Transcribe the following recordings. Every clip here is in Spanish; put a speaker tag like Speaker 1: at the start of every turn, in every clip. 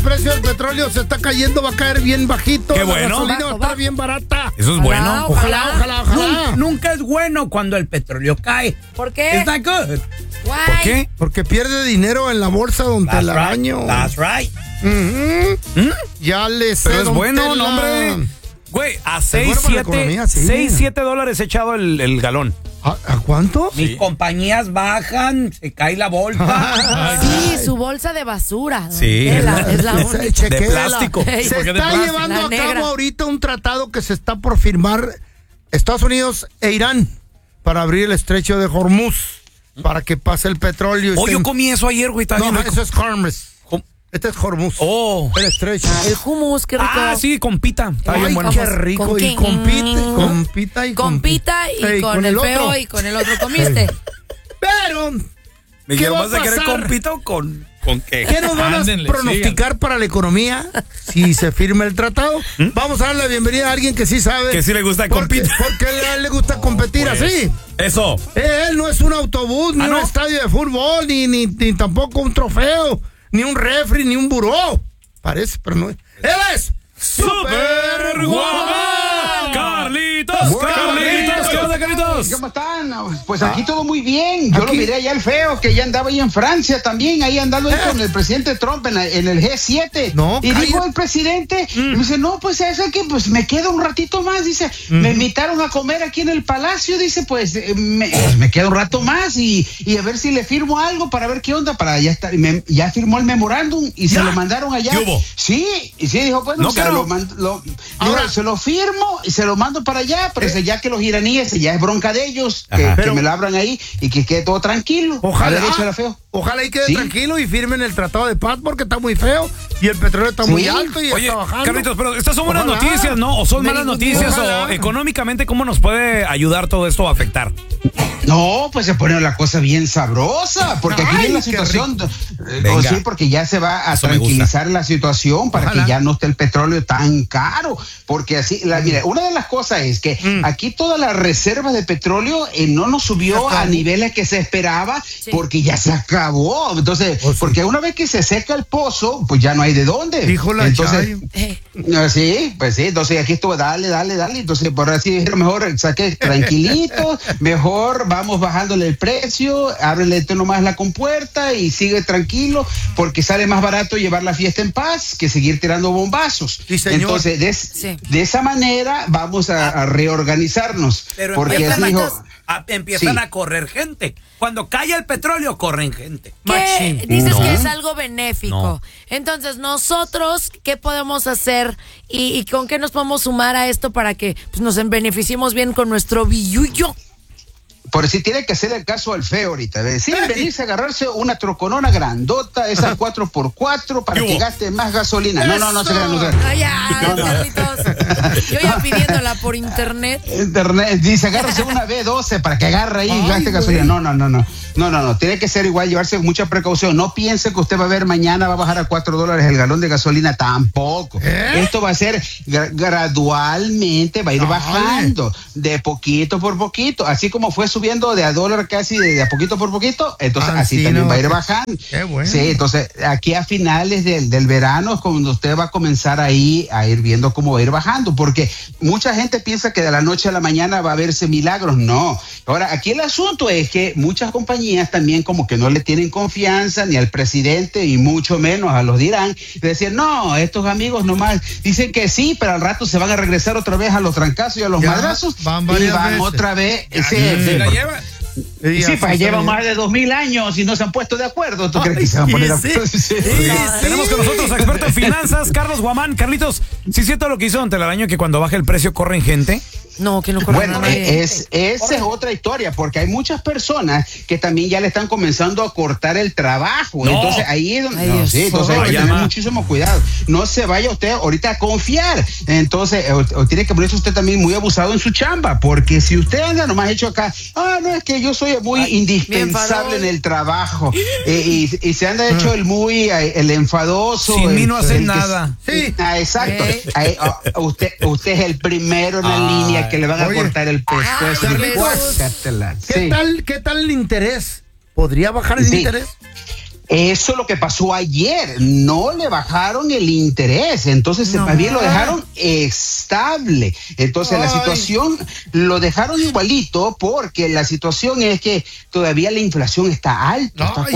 Speaker 1: precio del petróleo se está cayendo, va a caer bien bajito.
Speaker 2: Qué bueno.
Speaker 1: La gasolina va a estar bien barata.
Speaker 2: Eso es bueno.
Speaker 1: Ojalá.
Speaker 3: Nunca es bueno cuando el petróleo cae.
Speaker 4: ¿Por qué?
Speaker 3: It's not good.
Speaker 4: Why?
Speaker 2: ¿Por qué?
Speaker 1: Porque pierde dinero en la bolsa, don
Speaker 3: That's
Speaker 1: Telaraño.
Speaker 3: right. That's right.
Speaker 1: Ya le sé,
Speaker 2: Pero es
Speaker 1: don
Speaker 2: bueno,
Speaker 1: Tela.
Speaker 2: no, hombre. Güey, a
Speaker 1: Es bueno para la economía, sí.
Speaker 2: 7 dólares echado el galón.
Speaker 1: ¿A cuánto?
Speaker 3: Mis compañías bajan, se cae la bolsa.
Speaker 4: Sí, su bolsa de basura.
Speaker 2: Sí.
Speaker 4: Es la
Speaker 1: Ese
Speaker 4: única.
Speaker 1: cheque-
Speaker 2: De plástico.
Speaker 4: Ey,
Speaker 1: Se
Speaker 2: ¿Por qué de
Speaker 1: está
Speaker 2: plástico?
Speaker 1: llevando
Speaker 4: La
Speaker 1: a cabo
Speaker 4: negra.
Speaker 1: ahorita un tratado que se está por firmar Estados Unidos e Irán para abrir el estrecho de Hormuz para que pase el petróleo.
Speaker 2: Oh, yo comí eso ayer, güey. Está
Speaker 1: No,
Speaker 2: bien rico.
Speaker 1: eso es Hormuz. Este es Hormuz.
Speaker 2: Oh.
Speaker 1: El estrecho.
Speaker 4: El hummus, qué rico.
Speaker 2: Ah, sí, con pita. Está
Speaker 1: Ay,
Speaker 2: bien bueno.
Speaker 1: qué rico.
Speaker 4: ¿Con
Speaker 1: Y
Speaker 4: qué?
Speaker 1: compita y
Speaker 4: Compita y
Speaker 1: Ey,
Speaker 4: con el feo
Speaker 1: otro.
Speaker 4: y con el otro comiste.
Speaker 1: Pero,
Speaker 2: Me
Speaker 1: ¿qué
Speaker 2: dijeron,
Speaker 1: va a
Speaker 2: ¿vas a querer
Speaker 1: pasar?
Speaker 2: compito con qué?
Speaker 1: ¿qué nos van a
Speaker 5: Ándenle,
Speaker 1: pronosticar para la economía si se firma el tratado? Vamos a darle la bienvenida a alguien que sí sabe.
Speaker 2: Que sí le gusta
Speaker 1: porque,
Speaker 2: competir.
Speaker 1: porque a él le gusta competir
Speaker 2: Pues,
Speaker 1: así.
Speaker 2: Eso.
Speaker 1: Él no es un autobús, ni
Speaker 2: ¿no?
Speaker 1: un estadio de fútbol, ni tampoco un trofeo, ni un refri, ni un buró. Parece, pero no es. ¡Él es!
Speaker 2: ¡Super Guamán! ¡Carlitos! ¡Carlitos! ¿Qué onda, Carlitos?
Speaker 6: ¿Cómo están? Pues aquí todo muy bien. Yo lo miré allá al feo, que ya andaba ahí en Francia también, ahí andando ahí con el presidente Trump en el G7.
Speaker 1: No,
Speaker 6: y
Speaker 1: cállate.
Speaker 6: dijo el presidente, y me dice, no, pues es que pues me quedo un ratito más, dice, me invitaron a comer aquí en el palacio, dice, pues me quedo un rato más y a ver si le firmo algo para ver qué onda, para ya estar, ya firmó el memorándum y se lo mandaron allá.
Speaker 2: ¿Qué hubo?
Speaker 6: Sí, y sí, dijo, bueno,
Speaker 2: No,
Speaker 6: o sea,
Speaker 2: pero-
Speaker 1: Ahora-
Speaker 6: se lo firmo y se lo mando para allá, pero ya que los iraníes, ya es bronca de ellos, que
Speaker 1: Pero-
Speaker 6: me lo abran ahí y que quede todo tranquilo.
Speaker 1: Ojalá,
Speaker 6: A derecho era feo.
Speaker 1: ojalá y quede
Speaker 6: Sí.
Speaker 1: tranquilo y firmen el tratado de paz porque está muy feo y el petróleo está muy alto y
Speaker 2: Oye,
Speaker 1: está bajando.
Speaker 2: Carlitos, pero estas son buenas
Speaker 1: Ojalá.
Speaker 2: noticias, ¿no? O son malas noticias,
Speaker 1: Ojalá.
Speaker 2: o económicamente, ¿cómo nos puede ayudar todo esto a afectar?
Speaker 6: No, pues se pone la cosa bien sabrosa, porque aquí
Speaker 1: Ay,
Speaker 6: viene la
Speaker 1: qué
Speaker 6: situación,
Speaker 2: Venga.
Speaker 6: sí, porque ya se va a
Speaker 2: Eso me
Speaker 6: tranquilizar la situación para
Speaker 1: Ojalá.
Speaker 6: que ya no esté el petróleo tan caro, porque así, mira, una de las cosas es que aquí toda la reserva de petróleo no nos subió a niveles que se esperaba, porque ya se acabó, entonces, porque una vez que se seca el pozo, pues ya no hay de dónde.
Speaker 1: Dijo la
Speaker 6: Entonces,
Speaker 1: Chayo.
Speaker 6: sí, pues sí, entonces aquí estuvo, dale, entonces por así decirlo, mejor saqué tranquilito, mejor vamos bajándole el precio, ábrele tú nomás la compuerta y sigue tranquilo, porque sale más barato llevar la fiesta en paz que seguir tirando bombazos.
Speaker 1: Sí, señor.
Speaker 6: Entonces,
Speaker 4: Sí.
Speaker 6: de esa manera vamos a reorganizarnos,
Speaker 3: Pero
Speaker 6: porque
Speaker 3: empiezan,
Speaker 6: así
Speaker 3: empiezan
Speaker 6: Sí.
Speaker 3: a correr gente. Cuando cae el petróleo, corren gente.
Speaker 4: ¿Qué? Dices
Speaker 2: No.
Speaker 4: que es algo benéfico.
Speaker 2: No.
Speaker 4: Entonces, nosotros, ¿qué podemos hacer y con qué nos podemos sumar a esto para que pues, nos beneficiemos bien con nuestro billuyo?
Speaker 6: Por si tiene que hacer el caso al feo ahorita. Decir, venirse a agarrarse una troconona grandota, esa 4x4, para
Speaker 2: ¿Qué
Speaker 6: que
Speaker 2: hubo?
Speaker 6: gaste más gasolina. No se crean, no se crean.
Speaker 4: Ay, ya, Carlitos. Yo ya pidiéndola por internet.
Speaker 6: Internet dice, agárrese una B12 para que agarre ahí y gaste gasolina. No. Tiene que ser igual, llevarse mucha precaución. No piense que usted va a ver mañana va a bajar a $4 el galón de gasolina. Tampoco. Esto va a ser gradualmente, va a ir bajando de poquito por poquito. Así como fue subiendo de a dólar casi de a poquito por poquito, entonces así
Speaker 1: sí,
Speaker 6: también
Speaker 1: no,
Speaker 6: va a ir
Speaker 1: qué-
Speaker 6: bajando.
Speaker 1: qué bueno.
Speaker 6: Sí, entonces aquí a finales del verano es cuando usted va a comenzar ahí a ir viendo cómo va a ir bajando, porque mucha gente piensa que de la noche a la mañana va a verse milagros. No. Ahora, aquí el asunto es que muchas compañías también como que no le tienen confianza ni al presidente y mucho menos a los de Irán, de decir, no, estos amigos nomás dicen que sí, pero al rato se van a regresar otra vez a los trancazos y a los
Speaker 1: Ya,
Speaker 6: madrazos
Speaker 1: van
Speaker 6: y
Speaker 1: varias
Speaker 6: van
Speaker 1: veces.
Speaker 6: otra vez.
Speaker 5: ¿Se la lleva?
Speaker 6: Sí, pues lleva más de 2000 años y no se han puesto de acuerdo. ¿Tú crees que se van a poner a
Speaker 1: sí.
Speaker 2: Sí, tenemos con nosotros a experto en finanzas, Carlos Guamán. Carlitos, ¿sí es cierto lo que hizo Don Telaraño, que cuando baja el precio corren gente?
Speaker 4: No, que no corre
Speaker 6: Bueno,
Speaker 4: nadie.
Speaker 6: esa es otra historia, porque hay muchas personas que también ya le están comenzando a cortar el trabajo.
Speaker 2: No.
Speaker 6: Entonces ahí es donde
Speaker 4: Ay, Dios.
Speaker 6: entonces hay que
Speaker 2: Vaya,
Speaker 6: tener
Speaker 2: ma.
Speaker 6: muchísimo cuidado. No se vaya usted ahorita a confiar. Entonces, o tiene que ponerse usted también muy abusado en su chamba, porque si usted anda nomás hecho acá, no, es que yo soy muy indispensable en el trabajo, y se anda hecho el muy, el enfadoso.
Speaker 2: Sin mí no hacen
Speaker 6: el que-
Speaker 2: nada.
Speaker 1: Sí.
Speaker 6: Exacto. Ahí, usted es el primero en la línea que le van a
Speaker 1: Oye.
Speaker 6: cortar el pescuezo.
Speaker 4: Carlitos.
Speaker 6: Guácatela.
Speaker 1: ¿Qué
Speaker 6: Sí.
Speaker 1: tal el interés? ¿Podría bajar el
Speaker 6: Sí.
Speaker 1: interés?
Speaker 6: Eso es lo que pasó ayer. No le bajaron el interés. Entonces, más bien lo dejaron estable. Entonces, la situación lo dejaron igualito porque la situación es que todavía la inflación está alta. Está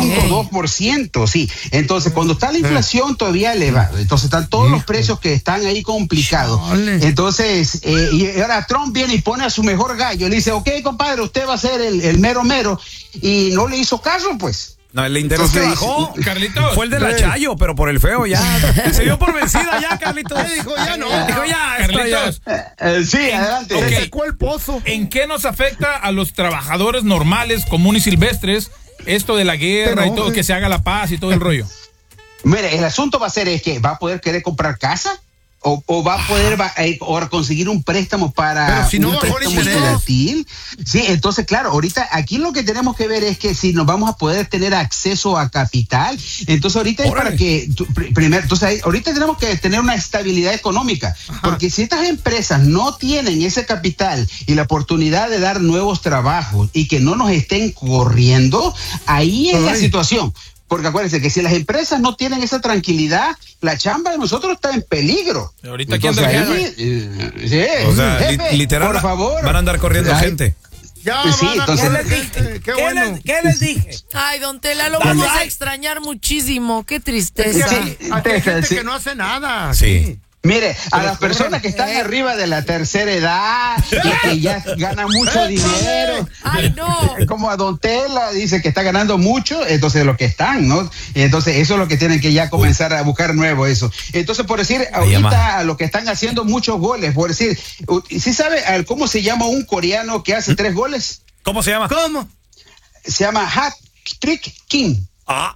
Speaker 6: 4.2%. Sí. Entonces, cuando está la inflación todavía elevada. Entonces, están todos los precios que están ahí complicados. Entonces, y ahora Trump viene y pone a su mejor gallo. Le dice, ok, compadre, usted va a ser el mero mero. Y no le hizo caso, pues.
Speaker 2: No, el interés que bajó,
Speaker 3: Carlitos,
Speaker 2: fue el de la Chayo, pero por el feo ya. Se dio por vencida ya, Carlitos.
Speaker 1: Dijo, ya no.
Speaker 2: Dijo, ya,
Speaker 3: Carlitos.
Speaker 6: Sí, adelante.
Speaker 3: Ok.
Speaker 1: Se secó el pozo.
Speaker 3: ¿En qué nos afecta a los trabajadores normales, comunes y silvestres, esto de la guerra y todo, que se haga la paz y todo el rollo?
Speaker 6: Mire, el asunto va a ser es que va a poder querer comprar casa o va a poder ahora conseguir un préstamo para
Speaker 1: pero si no
Speaker 6: un
Speaker 1: bajó el
Speaker 6: préstamo
Speaker 1: interés.
Speaker 6: estudiantil. Sí, entonces claro, ahorita aquí lo que tenemos que ver es que si nos vamos a poder tener acceso a capital, entonces ahorita es para que primero, entonces ahorita tenemos que tener una estabilidad económica, porque si estas empresas no tienen ese capital y la oportunidad de dar nuevos trabajos y que no nos estén corriendo, ahí es la situación. Porque acuérdense que si las empresas no tienen esa tranquilidad, la chamba de nosotros está en peligro.
Speaker 3: Ahorita aquí
Speaker 6: Entonces,
Speaker 3: anda el
Speaker 6: sí,
Speaker 2: O sea,
Speaker 6: jefe,
Speaker 2: literal,
Speaker 6: por favor.
Speaker 2: van a andar corriendo gente.
Speaker 1: Ya,
Speaker 6: Sí,
Speaker 1: van a
Speaker 6: entonces-
Speaker 1: correr gente. Qué bueno.
Speaker 3: ¿Qué les dije?
Speaker 4: Ay, don Tela, lo vamos a extrañar muchísimo. Qué tristeza.
Speaker 6: Sí.
Speaker 1: Aquí hay gente
Speaker 6: Sí.
Speaker 1: que no hace nada.
Speaker 2: Sí.
Speaker 6: Mire, a las personas que están arriba de la tercera edad y que ya ganan mucho dinero,
Speaker 4: Ay, no.
Speaker 6: como a Don Tela dice que está ganando mucho, entonces lo que están, ¿no? Entonces eso es lo que tienen que ya comenzar a buscar nuevo eso. Entonces, por decir, ahorita a lo que están haciendo muchos goles, por decir, ¿sí sabe cómo se llama un coreano que hace 3 goles?
Speaker 2: ¿Cómo se llama?
Speaker 1: ¿Cómo?
Speaker 6: Se llama Hat Trick King.
Speaker 2: Ah.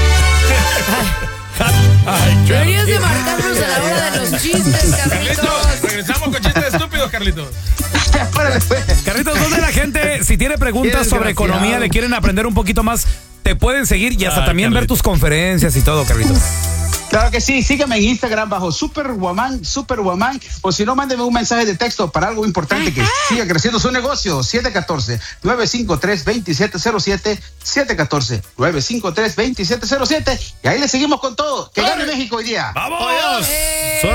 Speaker 4: Deberías de marcarnos a la hora de los chistes, Carlitos.
Speaker 3: Carlitos, regresamos con chistes estúpidos, Carlitos.
Speaker 6: Órale, pues.
Speaker 2: Carlitos, ¿dónde la gente, si tiene preguntas
Speaker 1: Qué
Speaker 2: sobre
Speaker 1: desgraciado.
Speaker 2: economía, le quieren aprender un poquito más, te pueden seguir y hasta también ver
Speaker 3: Carlitos.
Speaker 2: tus conferencias y todo, Carlitos?
Speaker 6: Claro que sí, sígueme en Instagram bajo Superwoman, o si no, mándeme un mensaje de texto para algo importante que siga creciendo su negocio, 714-953-2707, 714-953-2707, y ahí le seguimos con todo. ¡Que gane México hoy día!
Speaker 2: ¡Vamos!
Speaker 4: ¡Eh!
Speaker 2: Suerte.